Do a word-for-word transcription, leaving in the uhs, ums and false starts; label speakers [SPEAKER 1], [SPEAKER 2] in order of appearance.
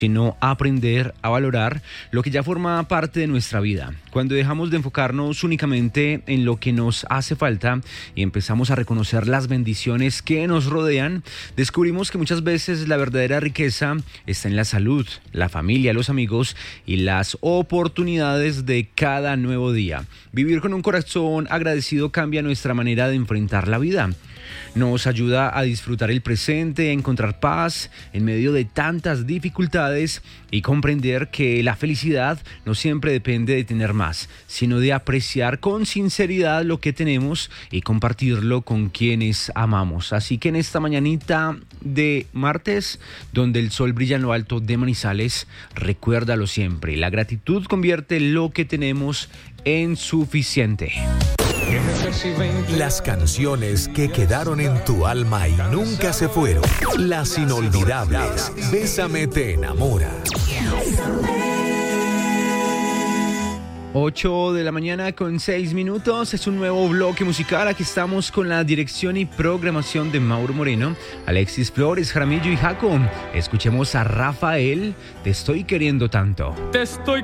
[SPEAKER 1] sino aprender a valorar lo que ya forma parte de nuestra vida. Cuando dejamos de enfocarnos únicamente en lo que nos hace falta y empezamos a reconocer las bendiciones que nos rodean, descubrimos que muchas veces la verdadera riqueza está en la salud, la familia, los amigos y las oportunidades de cada nuevo día. Vivir con un corazón agradecido cambia nuestra manera de enfrentar la vida. Nos ayuda a disfrutar el presente, a encontrar paz en medio de tantas dificultades y comprender que la felicidad no siempre depende de tener más, sino de apreciar con sinceridad lo que tenemos y compartirlo con quienes amamos. Así que en esta mañanita de martes, donde el sol brilla en lo alto de Manizales, recuérdalo siempre. La gratitud convierte lo que tenemos en suficiente.
[SPEAKER 2] Las canciones que quedaron en tu alma y nunca se fueron. Las inolvidables. Bésame te enamora.
[SPEAKER 1] ocho de la mañana con seis minutos, es un nuevo bloque musical. Aquí estamos con la dirección y programación de Mauro Moreno, Alexis Flores, Jaramillo y Jaco. Escuchemos a Rafael, Te estoy queriendo tanto.
[SPEAKER 3] Te estoy